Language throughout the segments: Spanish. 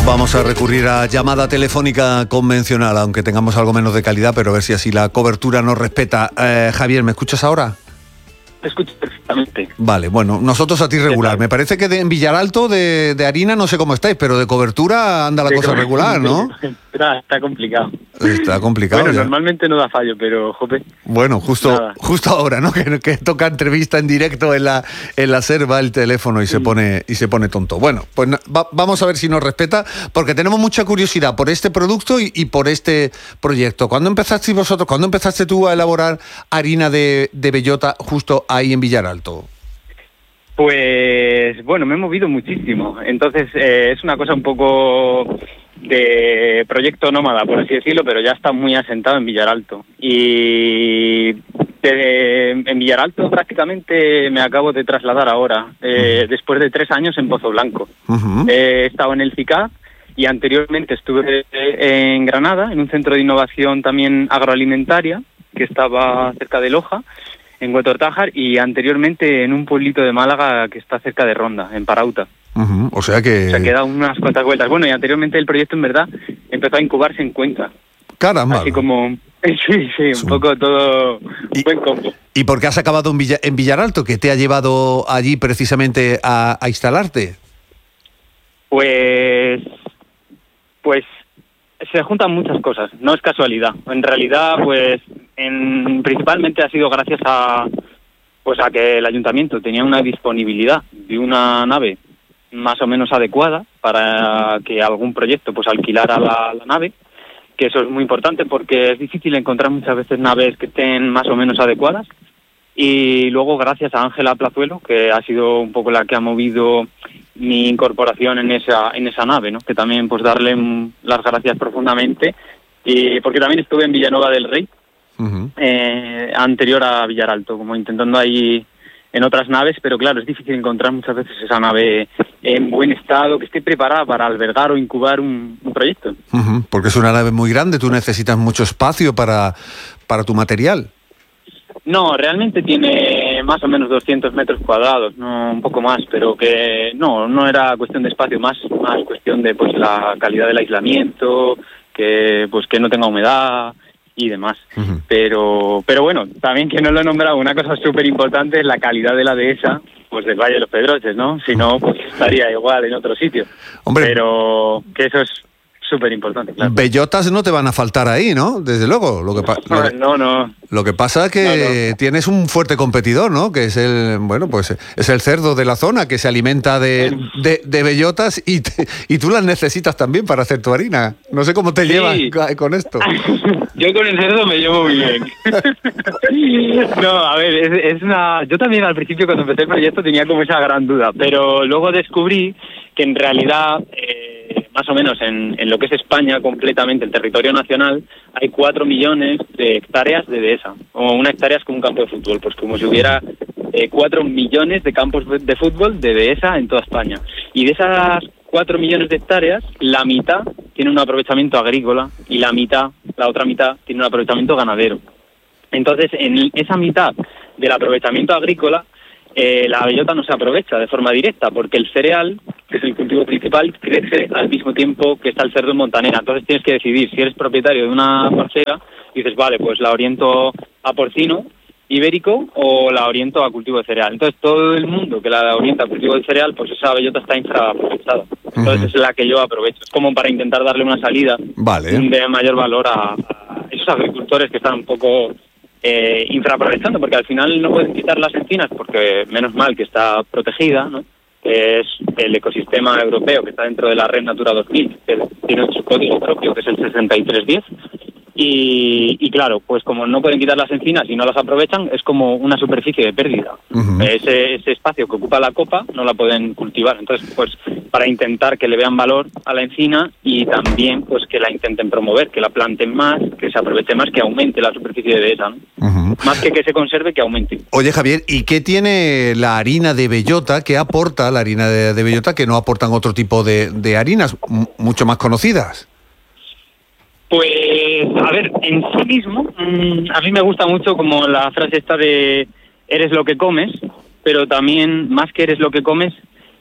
Vamos a recurrir a llamada telefónica convencional, aunque tengamos algo menos de calidad, pero a ver si así la cobertura nos respeta. Javier, ¿me escuchas ahora? Te escucho perfectamente. Vale, bueno, nosotros a ti regular. Me parece que en Villaralto de harina no sé cómo estáis, pero de cobertura anda la cosa regular, ¿no? Está complicado. Está complicado. Bueno, ya. Normalmente no da fallo, pero jope. Bueno, justo ahora, ¿no? Que toca entrevista en directo en la SER, va el teléfono y se pone tonto. Bueno, pues vamos a ver si nos respeta, porque tenemos mucha curiosidad por este producto y por este proyecto. ¿Cuándo empezaste tú a elaborar harina de bellota justo ahí en Villaralto? Pues bueno, me he movido muchísimo. Entonces es una cosa un poco de proyecto nómada, por así decirlo, pero ya está muy asentado en Villaralto. Y en Villaralto prácticamente me acabo de trasladar ahora, después de 3 años en Pozo Blanco. He estado en el CICAP y anteriormente estuve en Granada, en un centro de innovación también agroalimentaria, que estaba cerca de Loja, en Huetortájar, y anteriormente en un pueblito de Málaga que está cerca de Ronda, en Parauta. O sea que he dado unas cuantas vueltas. Bueno, y anteriormente el proyecto en verdad empezó a incubarse en Cuenca. Caramba. Así como... Sí, un poco todo buen combo. ¿Y por qué has acabado en Villaralto? ¿Qué te ha llevado allí precisamente a instalarte? Pues se juntan muchas cosas, no es casualidad. En realidad, pues principalmente ha sido gracias a que el ayuntamiento tenía una disponibilidad de una nave más o menos adecuada para que algún proyecto pues alquilara la nave, que eso es muy importante porque es difícil encontrar muchas veces naves que estén más o menos adecuadas. Y luego gracias a Ángela Plazuelo, que ha sido un poco la que ha movido mi incorporación en esa nave, ¿no? Que también pues darle las gracias profundamente, y porque también estuve en Villanueva del Rey, anterior a Villaralto, como intentando ahí en otras naves, pero claro, es difícil encontrar muchas veces esa nave en buen estado, que esté preparada para albergar o incubar un proyecto. Porque es una nave muy grande, tú necesitas mucho espacio para tu material. No, realmente tiene más o menos 200 metros cuadrados, no un poco más, pero que no era cuestión de espacio, más cuestión de pues la calidad del aislamiento, que no tenga humedad y demás. Pero bueno, también que no lo he nombrado, una cosa súper importante es la calidad de la dehesa, pues del Valle de los Pedroches, ¿no? Si no, pues estaría igual en otro sitio. Hombre, pero que eso es súper importante, claro. Bellotas no te van a faltar ahí, ¿no? Desde luego. No. Lo que pasa es que tienes un fuerte competidor, ¿no? Que es es el cerdo de la zona, que se alimenta de bellotas y tú las necesitas también para hacer tu harina. No sé cómo te llevas con esto. Yo con el cerdo me llevo muy bien. No, a ver, yo también al principio cuando empecé el proyecto tenía como esa gran duda, pero luego descubrí que en realidad... más o menos en lo que es España completamente, el territorio nacional, hay 4 millones de hectáreas de dehesa. O una hectárea es como un campo de fútbol, pues como si hubiera 4 millones de campos de fútbol de dehesa en toda España. Y de esas 4 millones de hectáreas, la mitad tiene un aprovechamiento agrícola y la otra mitad, tiene un aprovechamiento ganadero. Entonces, en esa mitad del aprovechamiento agrícola, la bellota no se aprovecha de forma directa porque el cereal, que es el cultivo principal, crece al mismo tiempo que está el cerdo en montanera. Entonces tienes que decidir si eres propietario de una parcela y dices, vale, pues la oriento a porcino ibérico o la oriento a cultivo de cereal. Entonces todo el mundo que la orienta a cultivo de cereal, pues esa bellota está infraaprovechada. Entonces es la que yo aprovecho. Es como para intentar darle una salida de mayor valor a esos agricultores que están un poco... infraaprovechando, porque al final no pueden quitar las encinas porque menos mal que está protegida, ¿no? Que es el ecosistema europeo que está dentro de la Red Natura 2000, que tiene su código propio, que es el 6310, y claro, pues como no pueden quitar las encinas y no las aprovechan, es como una superficie de pérdida. Ese espacio que ocupa la copa no la pueden cultivar. Entonces, pues para intentar que le vean valor a la encina y también pues que la intenten promover, que la planten más, que se aproveche más, que aumente la superficie de esa, ¿no? Más que se conserve, que aumente. Oye, Javier, ¿y qué tiene la harina de bellota, qué aporta la harina de bellota que no aportan otro tipo de harinas mucho más conocidas? Pues, a ver, en sí mismo, a mí me gusta mucho como la frase esta de eres lo que comes, pero también, más que eres lo que comes,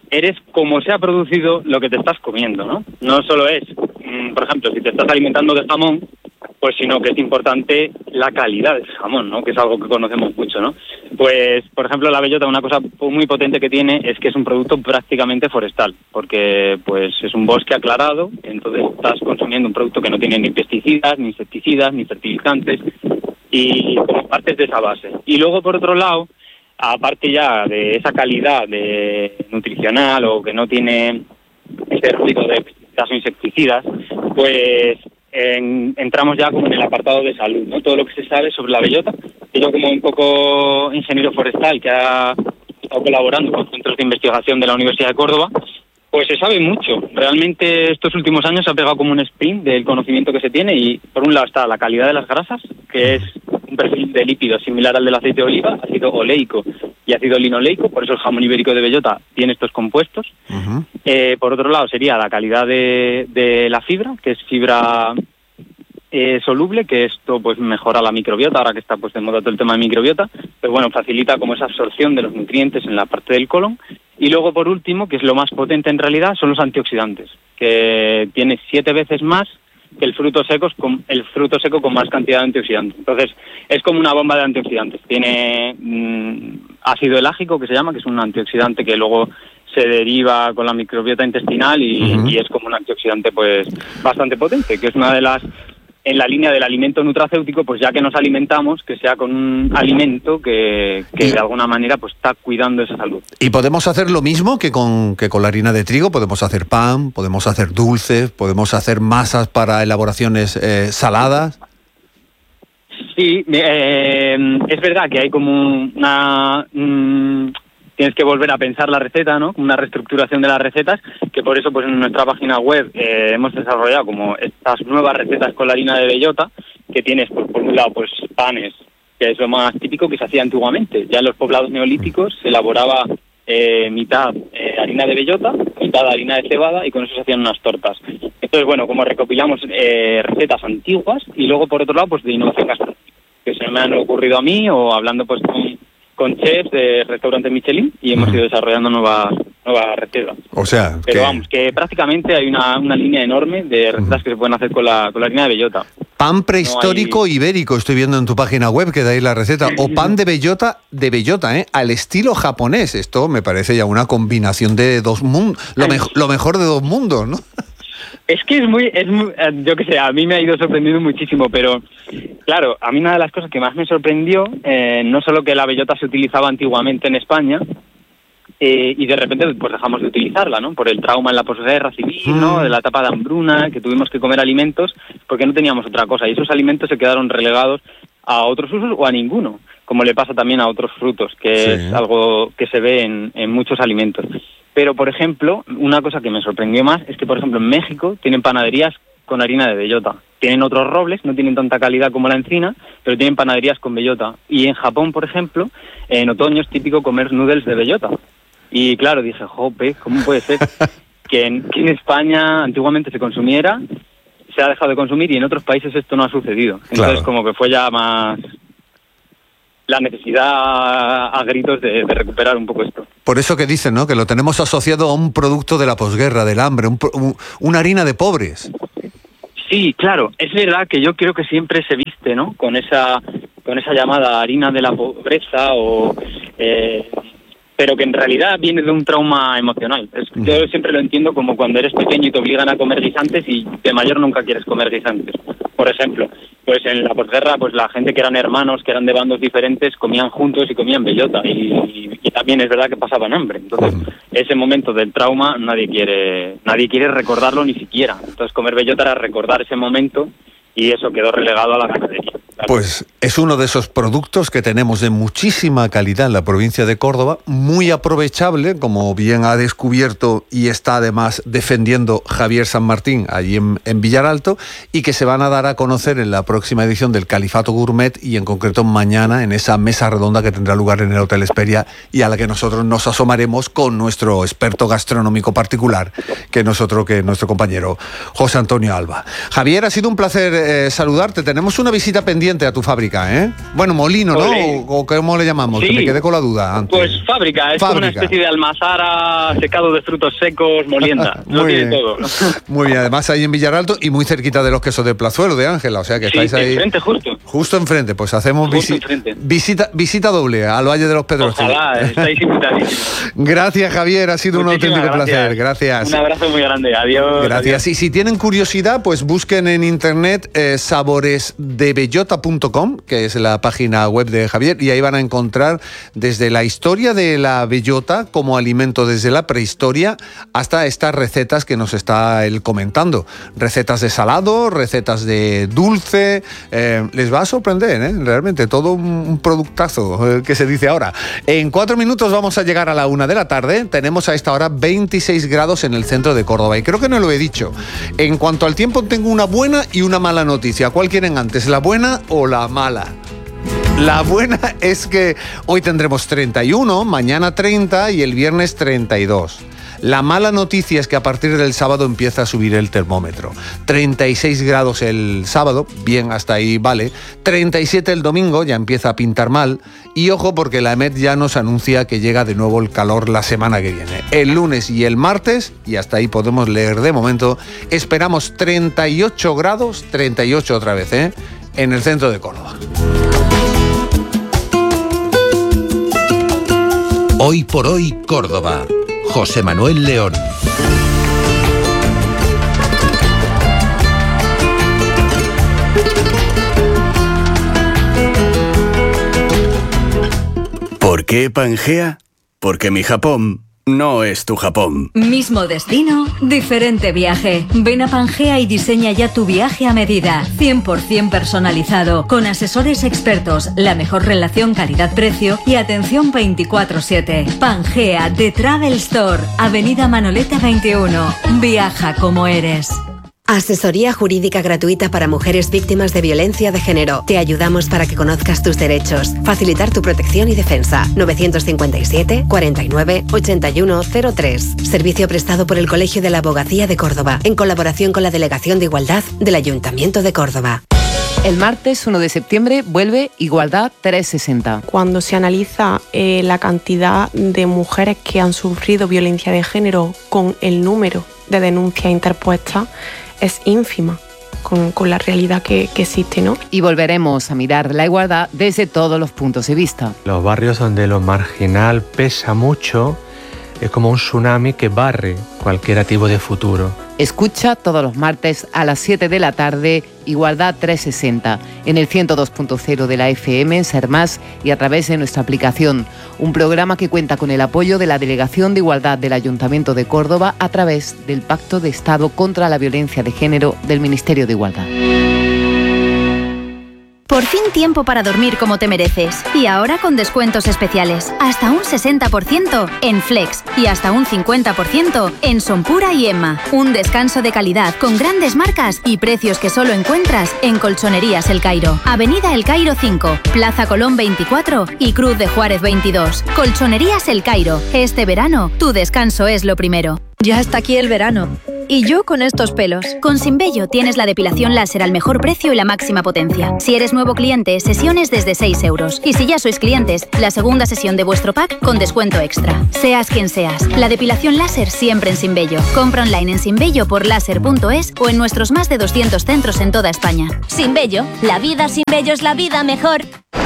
eres como se ha producido lo que te estás comiendo, ¿no? No solo es, por ejemplo, si te estás alimentando de jamón, pues sino que es importante la calidad del jamón, ¿no? Que es algo que conocemos mucho, ¿no? Pues, por ejemplo, la bellota, una cosa muy potente que tiene es que es un producto prácticamente forestal, porque pues es un bosque aclarado, entonces estás consumiendo un producto que no tiene ni pesticidas, ni insecticidas, ni fertilizantes, y como partes de esa base. Y luego, por otro lado, aparte ya de esa calidad de nutricional o que no tiene ese ruido de pesticidas o insecticidas, pues entramos ya como en el apartado de salud, ¿no? Todo lo que se sabe sobre la bellota, que yo como un poco ingeniero forestal que ha estado colaborando con centros de investigación de la Universidad de Córdoba, pues se sabe mucho. Realmente estos últimos años se ha pegado como un sprint del conocimiento que se tiene y por un lado está la calidad de las grasas, que es un perfil de lípidos similar al del aceite de oliva, ácido oleico y ácido linoleico, por eso el jamón ibérico de bellota tiene estos compuestos. Uh-huh. Por otro lado sería la calidad de la fibra, que es fibra soluble, que esto pues mejora la microbiota, ahora que está pues de moda todo el tema de microbiota, pero bueno, facilita como esa absorción de los nutrientes en la parte del colon. Y luego, por último, que es lo más potente en realidad, son los antioxidantes, que tiene 7 veces más que el fruto seco con más cantidad de antioxidantes. Entonces, es como una bomba de antioxidantes. Tiene ácido elágico, que se llama, que es un antioxidante que luego se deriva con la microbiota intestinal y es como un antioxidante pues bastante potente, que es una de las... En la línea del alimento nutracéutico, pues ya que nos alimentamos, que sea con un alimento que de alguna manera pues está cuidando esa salud. ¿Y podemos hacer lo mismo que con la harina de trigo? ¿Podemos hacer pan? ¿Podemos hacer dulces? ¿Podemos hacer masas para elaboraciones saladas? Sí, es verdad que hay como una... tienes que volver a pensar la receta, ¿no? Una reestructuración de las recetas, que por eso pues en nuestra página web hemos desarrollado como estas nuevas recetas con la harina de bellota, que tienes por un lado pues panes, que es lo más típico que se hacía antiguamente. Ya en los poblados neolíticos se elaboraba mitad harina de bellota, mitad harina de cebada y con eso se hacían unas tortas. Entonces, bueno, como recopilamos recetas antiguas y luego por otro lado pues de innovación gastronómica, que se me han ocurrido a mí o hablando pues con chefs de restaurantes Michelin y hemos ido desarrollando nuevas recetas. O sea, pero vamos, que prácticamente hay una línea enorme de recetas que se pueden hacer con la harina de bellota. Pan prehistórico ibérico, estoy viendo en tu página web que da ahí la receta, o pan de bellota, al estilo japonés. Esto me parece ya una combinación de dos mundos, lo mejor de dos mundos, ¿no? Es que es muy, yo qué sé, a mí me ha ido sorprendiendo muchísimo, pero claro, a mí una de las cosas que más me sorprendió, no solo que la bellota se utilizaba antiguamente en España, y de repente pues dejamos de utilizarla, ¿no? Por el trauma en la posguerra civil, ¿no? De la etapa de hambruna, que tuvimos que comer alimentos porque no teníamos otra cosa, y esos alimentos se quedaron relegados a otros usos o a ninguno, como le pasa también a otros frutos, que es algo que se ve en muchos alimentos. Pero, por ejemplo, una cosa que me sorprendió más es que, por ejemplo, en México tienen panaderías con harina de bellota. Tienen otros robles, no tienen tanta calidad como la encina, pero tienen panaderías con bellota. Y en Japón, por ejemplo, en otoño es típico comer noodles de bellota. Y claro, dije, jope, ¿cómo puede ser que en España antiguamente se consumiera, se ha dejado de consumir y en otros países esto no ha sucedido? Entonces, como que fue ya más la necesidad a gritos de recuperar un poco esto. Por eso que dicen, ¿no?, que lo tenemos asociado a un producto de la posguerra, del hambre, una harina de pobres. Sí, claro, es verdad que yo creo que siempre se viste, ¿no?, con esa llamada harina de la pobreza pero que en realidad viene de un trauma emocional. Yo siempre lo entiendo como cuando eres pequeño y te obligan a comer guisantes y de mayor nunca quieres comer guisantes. Por ejemplo, pues en la posguerra, pues la gente que eran hermanos, que eran de bandos diferentes, comían juntos y comían bellota. Y también es verdad que pasaban hambre. Entonces, ese momento del trauma nadie quiere recordarlo ni siquiera. Entonces, comer bellota era recordar ese momento y eso quedó relegado a la ganadería. Pues es uno de esos productos que tenemos de muchísima calidad en la provincia de Córdoba, muy aprovechable, como bien ha descubierto y está además defendiendo Javier San Martín allí en Villaralto, y que se van a dar a conocer en la próxima edición del Califato Gourmet y en concreto mañana en esa mesa redonda que tendrá lugar en el Hotel Hesperia y a la que nosotros nos asomaremos con nuestro experto gastronómico particular, que nuestro compañero José Antonio Alba. Javier, ha sido un placer saludarte. Tenemos una visita pendiente correspondiente a tu fábrica, ¿eh? Bueno, molino, ¿no? ¿O cómo le llamamos? Sí. Que me quedé con la duda antes. Pues fábrica, es como una especie de almazara, secado de frutos secos, molienda. Lo tiene todo. Muy bien, además ahí en Villaralto y muy cerquita de los quesos de Plazuelo, de Ángela, o sea que estáis ahí. Enfrente, justo. Justo enfrente, pues hacemos visita doble al Valle de los Pedroches. Ojalá, estáis invitadísimos. Gracias, Javier, ha sido un auténtico placer. Gracias. Un abrazo muy grande, adiós. Gracias. Adiós. Y si tienen curiosidad, pues busquen en internet saboresdebellota.com, que es la página web de Javier, y ahí van a encontrar desde la historia de la bellota como alimento desde la prehistoria hasta estas recetas que nos está él comentando. Recetas de salado, recetas de dulce, les va a sorprender, realmente, todo un productazo que se dice ahora. En 4 minutos vamos a llegar a la 1 de la tarde, tenemos a esta hora 26 grados en el centro de Córdoba y creo que no lo he dicho. En cuanto al tiempo tengo una buena y una mala noticia. ¿Cuál quieren antes, la buena o la mala? La buena es que hoy tendremos 31, mañana 30 y el viernes 32. La mala noticia es que a partir del sábado empieza a subir el termómetro. 36 grados el sábado, bien, hasta ahí vale. 37 el domingo, ya empieza a pintar mal. Y ojo porque la EMET ya nos anuncia que llega de nuevo el calor la semana que viene. El lunes y el martes, y hasta ahí podemos leer de momento, esperamos 38 grados, 38 otra vez, en el centro de Córdoba. Hoy por hoy, Córdoba. José Manuel León. ¿Por qué Pangea? Porque mi Japón no es tu Japón. Mismo destino, diferente viaje. Ven a Pangea y diseña ya tu viaje a medida. 100% personalizado, con asesores expertos, la mejor relación calidad-precio y atención 24/7. Pangea, The Travel Store, Avenida Manoleta 21. Viaja como eres. Asesoría jurídica gratuita para mujeres víctimas de violencia de género. Te ayudamos para que conozcas tus derechos. Facilitar tu protección y defensa. 957 49 81 03. Servicio prestado por el Colegio de la Abogacía de Córdoba, en colaboración con la Delegación de Igualdad del Ayuntamiento de Córdoba. El martes 1 de septiembre vuelve Igualdad 360. Cuando se analiza la cantidad de mujeres que han sufrido violencia de género con el número de denuncias interpuestas, es ínfima con la realidad que existe, ¿no? Y volveremos a mirar la igualdad desde todos los puntos de vista. Los barrios donde lo marginal pesa mucho es como un tsunami que barre cualquier tipo de futuro. Escucha todos los martes a las 7 de la tarde Igualdad 360 en el 102.0 de la FM en Ser Más y a través de nuestra aplicación. Un programa que cuenta con el apoyo de la Delegación de Igualdad del Ayuntamiento de Córdoba a través del Pacto de Estado contra la Violencia de Género del Ministerio de Igualdad. Por fin tiempo para dormir como te mereces. Y ahora con descuentos especiales. Hasta un 60% en Flex y hasta un 50% en Sonpura y Emma. Un descanso de calidad con grandes marcas y precios que solo encuentras en Colchonerías El Cairo. Avenida El Cairo 5, Plaza Colón 24 y Cruz de Juárez 22. Colchonerías El Cairo. Este verano, tu descanso es lo primero. Ya está aquí el verano. Y yo con estos pelos. Con Sinbello tienes la depilación láser al mejor precio y la máxima potencia. Si eres nuevo cliente, sesiones desde 6 euros. Y si ya sois clientes, la segunda sesión de vuestro pack con descuento extra. Seas quien seas, la depilación láser siempre en Sinbello. Compra online en sinbelloporlaser.es o en nuestros más de 200 centros en toda España. Sinbello, la vida sin bello es la vida mejor.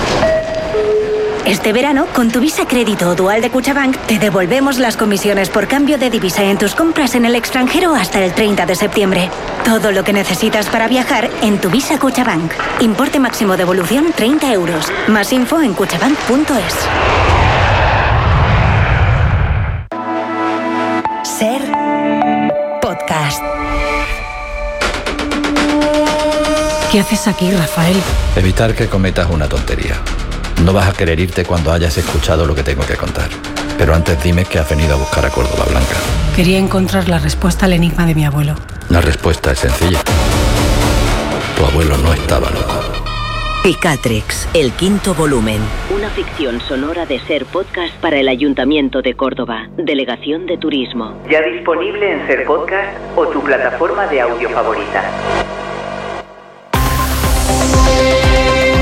Este verano, con tu Visa Crédito o Dual de Cuchabank, te devolvemos las comisiones por cambio de divisa en tus compras en el extranjero hasta el 30 de septiembre. Todo lo que necesitas para viajar en tu Visa Cuchabank. Importe máximo devolución 30 euros. Más info en cuchabank.es. Ser Podcast. ¿Qué haces aquí, Rafael? Evitar que cometas una tontería. No vas a querer irte cuando hayas escuchado lo que tengo que contar. Pero antes dime qué has venido a buscar a Córdoba Blanca. Quería encontrar la respuesta al enigma de mi abuelo. La respuesta es sencilla. Tu abuelo no estaba loco. Picatrix, el 5º volumen. Una ficción sonora de Ser Podcast para el Ayuntamiento de Córdoba. Delegación de Turismo. Ya disponible en Ser Podcast o tu plataforma de audio favorita.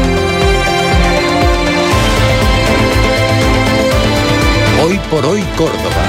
Por Hoy Córdoba.